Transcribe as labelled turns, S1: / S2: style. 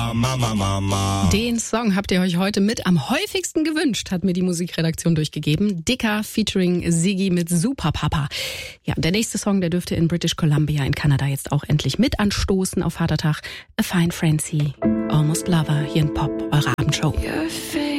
S1: Den Song habt ihr euch heute mit am häufigsten gewünscht, hat mir die Musikredaktion durchgegeben. Dicker featuring Siggi mit Super Papa. Ja, der nächste Song, der dürfte in British Columbia in Kanada jetzt auch endlich mit anstoßen auf Vatertag. A Fine Frenzy, Almost Lover, hier in Pop, eure Abendshow.